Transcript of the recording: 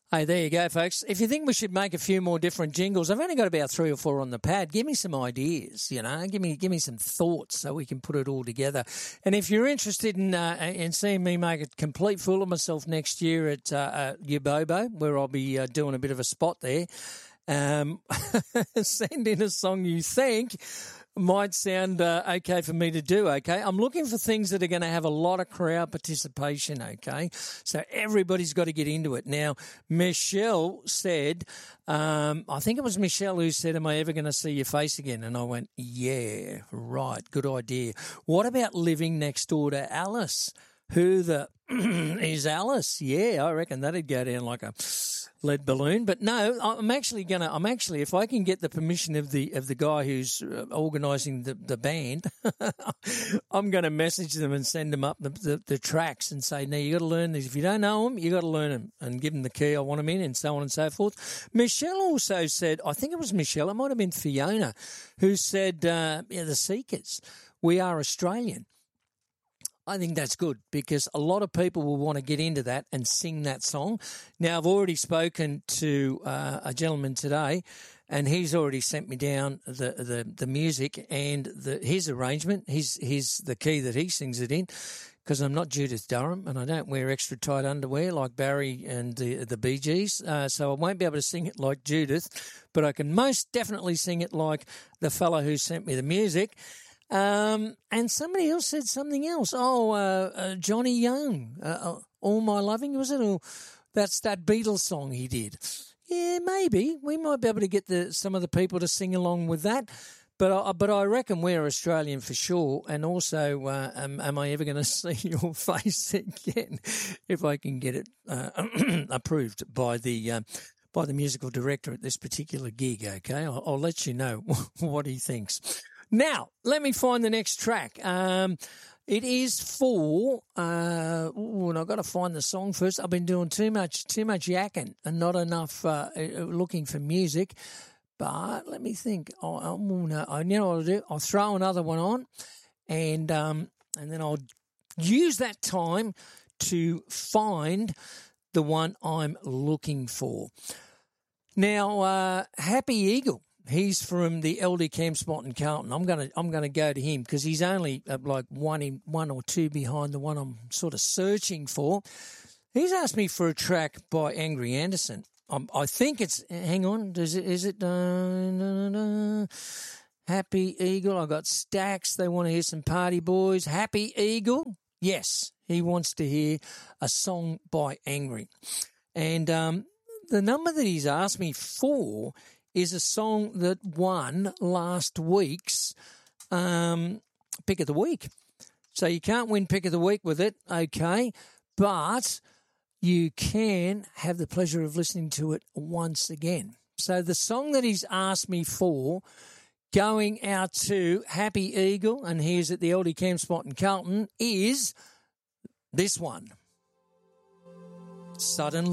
Hey, there you go, folks. If you think we should make a few more different jingles, I've only got about 3 or 4 on the pad. Give me some ideas, give me some thoughts so we can put it all together. And if you're interested in seeing me make a complete fool of myself next year at Ubobo, where I'll be doing a bit of a spot there, send in a song you think might sound okay for me to do, okay? I'm looking for things that are going to have a lot of crowd participation, okay? So everybody's got to get into it. Now, Michelle said, I think it was Michelle who said, am I ever going to see your face again? And I went, yeah, right, good idea. What about living next door to Alice? Who the is Alice? Yeah, I reckon that'd go down like a lead balloon. But no, I'm actually, if I can get the permission of the guy who's organising the band, I'm going to message them and send them up the tracks and say, now you got to learn these. If you don't know them, you got to learn them and give them the key. I want them in, and so on and so forth. Michelle also said, I think it was Michelle, it might have been Fiona, who said, the Seekers, we are Australian. I think that's good because a lot of people will want to get into that and sing that song. Now, I've already spoken to a gentleman today, and he's already sent me down the music and his arrangement, his the key that he sings it in, because I'm not Judith Durham and I don't wear extra tight underwear like Barry and the Bee Gees, so I won't be able to sing it like Judith, but I can most definitely sing it like the fellow who sent me the music. And somebody else said something else. Johnny Young, All My Loving, was it? Or that's that Beatles song he did. Yeah, maybe. We might be able to get some of the people to sing along with that. But I reckon we're Australian for sure. And also, am I ever going to see your face again if I can get it approved by the musical director at this particular gig, okay? I'll let you know what he thinks. Now, let me find the next track. It is for, and I've got to find the song first. I've been doing too much yakking and not enough looking for music. But let me think. You know what I'll do? I'll throw another one on, and then I'll use that time to find the one I'm looking for. Now, Happy Eagle. He's from the LD Campspot in Carlton. I'm gonna go to him because he's only like one or two behind the one I'm sort of searching for. He's asked me for a track by Angry Anderson. I think it's. Hang on, is it? Happy Eagle. I got Stacks. They want to hear some Party Boys. Happy Eagle. Yes, he wants to hear a song by Angry, and the number that he's asked me for is a song that won last week's Pick of the Week. So you can't win Pick of the Week with it, okay, but you can have the pleasure of listening to it once again. So the song that he's asked me for, going out to Happy Eagle, and here's at the LD Campspot in Carlton, is this one. Suddenly.